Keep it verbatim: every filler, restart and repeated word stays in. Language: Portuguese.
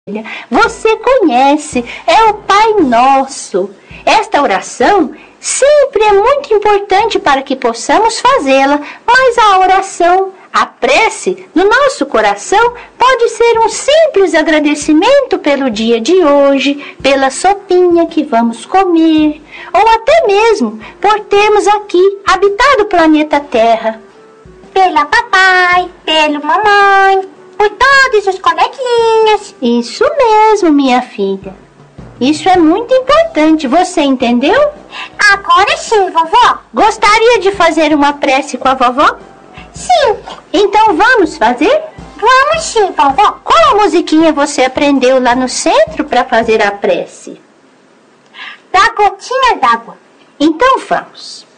Você conhece, é o Pai Nosso. Esta oração sempre é muito importante para que possamos fazê-la, mas a oração, a prece no nosso coração pode ser um simples agradecimento pelo dia de hoje, pela sopinha que vamos comer, ou até mesmo por termos aqui habitado o planeta Terra. Pela papai, pelo mamãe, por todos os coleguinhas. Isso mesmo, minha filha. Isso é muito importante, você entendeu? Agora sim, vovó. Gostaria de fazer uma prece com a vovó? Sim. Então vamos fazer? Vamos sim, vovó. Qual musiquinha você aprendeu lá no centro para fazer a prece? Da gotinha d'água. Então vamos.